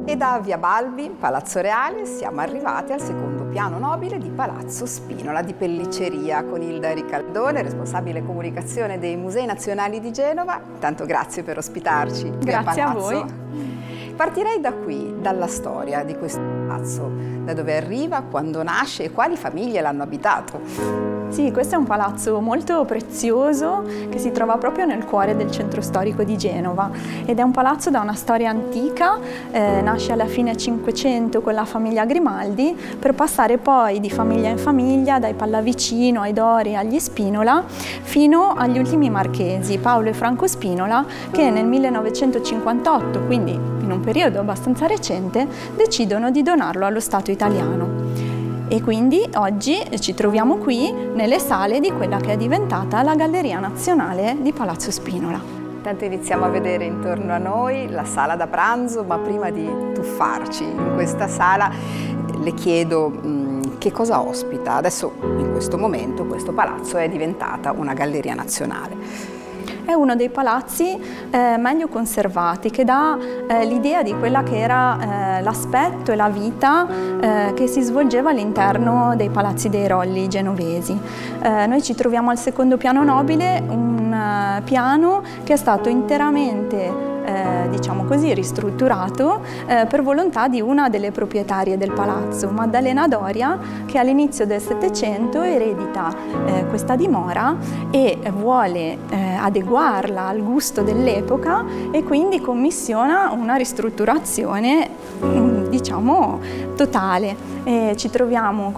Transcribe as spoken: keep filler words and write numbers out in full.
E da Via Balbi, Palazzo Reale, siamo arrivati al secondo piano nobile di Palazzo Spinola di Pellicceria con Ilda Ricaldone, responsabile comunicazione dei Musei Nazionali di Genova. Intanto grazie per ospitarci. Grazie a voi. Partirei da qui, dalla storia di questo palazzo, da dove arriva, quando nasce e quali famiglie l'hanno abitato. Sì, questo è un palazzo molto prezioso che si trova proprio nel cuore del centro storico di Genova ed è un palazzo da una storia antica, eh, nasce alla fine Cinquecento con la famiglia Grimaldi per passare poi di famiglia in famiglia, dai Pallavicino ai Dori agli Spinola, fino agli ultimi marchesi, Paolo e Franco Spinola, che nel millenovecentocinquantotto, quindi in un periodo abbastanza recente, decidono di donarlo allo Stato italiano. E quindi oggi ci troviamo qui nelle sale di quella che è diventata la Galleria Nazionale di Palazzo Spinola. Intanto iniziamo a vedere intorno a noi la sala da pranzo, ma prima di tuffarci in questa sala le chiedo mh, che cosa ospita. Adesso in questo momento questo palazzo è diventata una Galleria Nazionale. È uno dei palazzi eh, meglio conservati, che dà eh, l'idea di quella che era eh, l'aspetto e la vita eh, che si svolgeva all'interno dei palazzi dei Rolli genovesi. Eh, noi ci troviamo al secondo piano nobile, un uh, piano che è stato interamente Eh, diciamo così, ristrutturato eh, per volontà di una delle proprietarie del palazzo, Maddalena Doria, che all'inizio del Settecento eredita eh, questa dimora e vuole eh, adeguarla al gusto dell'epoca e quindi commissiona una ristrutturazione diciamo totale. E ci troviamo